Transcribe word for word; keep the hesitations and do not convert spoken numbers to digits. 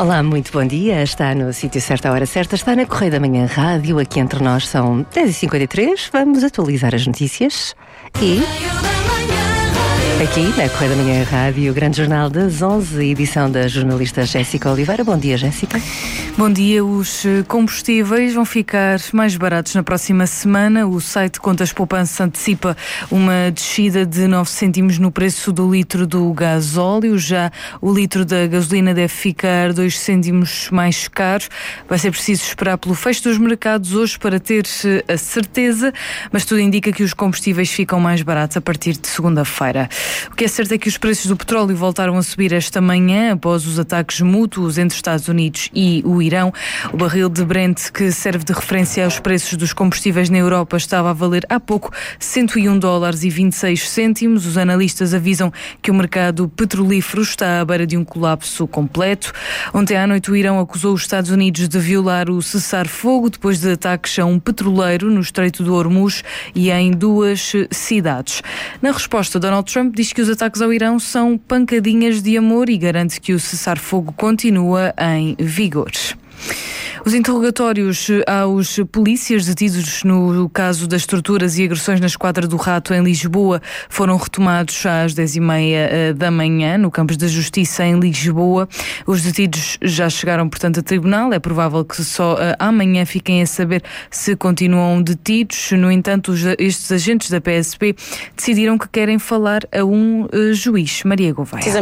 Olá, muito bom dia. Está no sítio certo, à hora certa. Está na Correio da Manhã Rádio. Aqui entre nós são dez e cinquenta e três. Vamos atualizar as notícias. E aqui na Correio da Manhã Rádio, o grande jornal das onze, edição da jornalista Jéssica Oliveira. Bom dia, Jéssica. Bom dia. Os combustíveis vão ficar mais baratos na próxima semana. O site Contas Poupança antecipa uma descida de nove cêntimos no preço do litro do gasóleo. Já o litro da gasolina deve ficar dois cêntimos mais caro. Vai ser preciso esperar pelo fecho dos mercados hoje para ter a certeza, mas tudo indica que os combustíveis ficam mais baratos a partir de segunda-feira. O que é certo é que os preços do petróleo voltaram a subir esta manhã após os ataques mútuos entre os Estados Unidos e o Irão. O barril de Brent, que serve de referência aos preços dos combustíveis na Europa, estava a valer há pouco cento e um dólares e vinte e seis cêntimos. Os analistas avisam que o mercado petrolífero está à beira de um colapso completo. Ontem à noite o Irão acusou os Estados Unidos de violar o cessar-fogo depois de ataques a um petroleiro no Estreito do Hormuz e em duas cidades. Na resposta, Donald Trump diz que os ataques ao Irão são pancadinhas de amor e garante que o cessar-fogo continua em vigor. Os interrogatórios aos polícias detidos no caso das torturas e agressões na Esquadra do Rato em Lisboa foram retomados às dez e meia da manhã no Campos da Justiça em Lisboa. Os detidos já chegaram, portanto, a tribunal. É provável que só amanhã fiquem a saber se continuam detidos. No entanto, estes agentes da P S P decidiram que querem falar a um juiz. Maria Gouveia.